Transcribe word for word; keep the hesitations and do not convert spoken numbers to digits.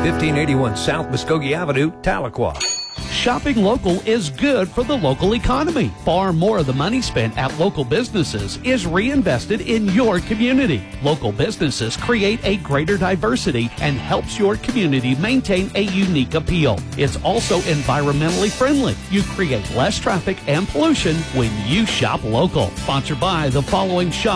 fifteen eighty-one South Muskogee Avenue, Tahlequah. Shopping local is good for the local economy. Far more of the money spent at local businesses is reinvested in your community. Local businesses create a greater diversity and helps your community maintain a unique appeal. It's also environmentally friendly. You create less traffic and pollution when you shop local. Sponsored by the following shop